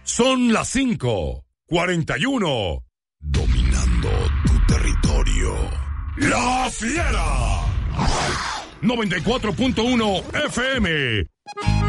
Son las 5:41. Dominando tu territorio. La Fiera. 94.1 FM.